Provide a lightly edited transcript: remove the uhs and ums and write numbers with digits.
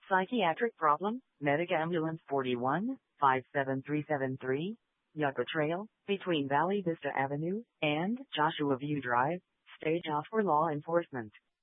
Psychiatric problem, Medic Ambulance 41, 57373, Yucca Trail, between Valley Vista Avenue and Joshua View Drive, stage off for law enforcement.